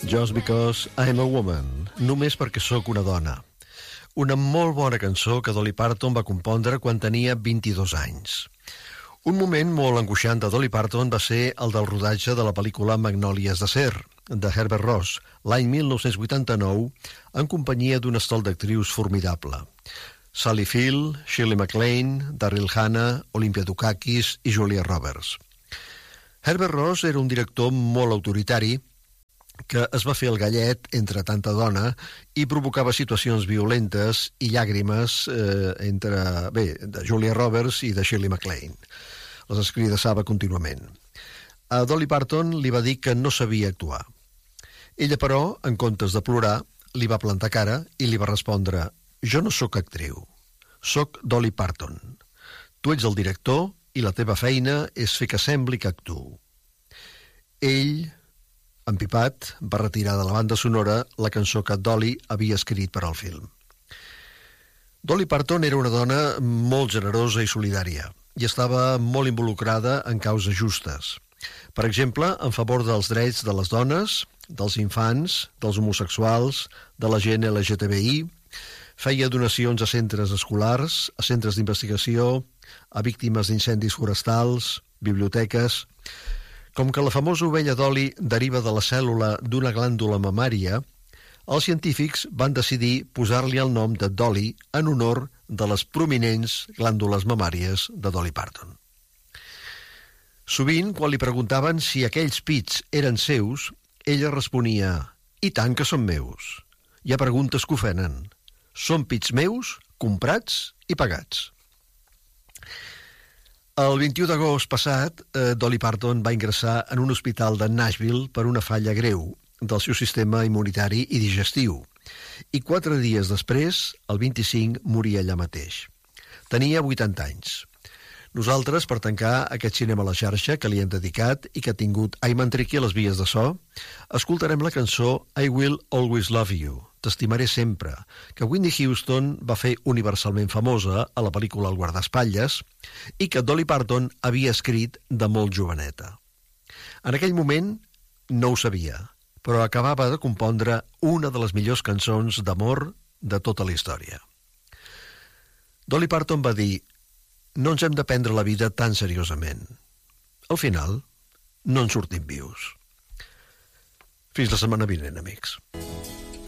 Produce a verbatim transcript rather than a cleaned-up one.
Just Because I'm a Woman, només perquè sóc una dona. Una molt bona cançó que Dolly Parton va compondre quan tenia vint-i-dos anys. Un moment molt angoixant de Dolly Parton va ser el del rodatge de la pel·lícula Magnòlies d'acer, de Herbert Ross, l'any mil nou-cents vuitanta-nou, en companyia d'un estol d'actrius formidable. Sally Field, Shirley MacLaine, Daryl Hannah, Olympia Dukakis i Julia Roberts. Herbert Ross era un director molt autoritari que es va fer el gallet entre tanta dona i provocava situacions violentes i llàgrimes eh, entre, bé, de Julia Roberts i de Shirley MacLaine. Les escridassava contínuament. A Dolly Parton li va dir que no sabia actuar. Ella, però, en comptes de plorar, li va plantar cara i li va respondre: «Jo no sóc actriu, sóc Dolly Parton. Tu ets el director i la teva feina és fer que sembli que actuo». Ell, empipat, va retirar de la banda sonora la cançó que Dolly havia escrit per al film. Dolly Parton era una dona molt generosa i solidària i estava molt involucrada en causes justes. Per exemple, en favor dels drets de les dones, dels infants, dels homosexuals, de la gent L G T B I, feia donacions a centres escolars, a centres d'investigació, a víctimes d'incendis forestals, biblioteques. Com que la famosa ovella Dolly deriva de la cèl·lula d'una glàndula mamària, els científics van decidir posar-li el nom de Dolly en honor de les prominents glàndules mamàries de Dolly Parton. Sovint, quan li preguntaven si aquells pits eren seus, ella responia: «I tant que són meus. Hi ha preguntes que ofenen. Són pits meus, comprats i pagats». El vint-i-u d'agost passat, eh, Dolly Parton va ingressar en un hospital de Nashville per una falla greu del seu sistema immunitari i digestiu, i quatre dies després, el vint-i-cinc, moria allà mateix. Tenia vuitanta anys. Nosaltres, per tancar aquest cinema a la xarxa que li hem dedicat i que ha tingut Ayman Triqui a les vies de so, escoltarem la cançó I Will Always Love You, T'estimaré sempre, que Whitney Houston va fer universalment famosa a la pel·lícula El guardaespatlles i que Dolly Parton havia escrit de molt joveneta. En aquell moment no ho sabia, però acabava de compondre una de les millors cançons d'amor de tota la història. Dolly Parton va dir: «No ens hem de prendre la vida tan seriosament. Al final, no en sortim vius». Fins la setmana vinent, amics.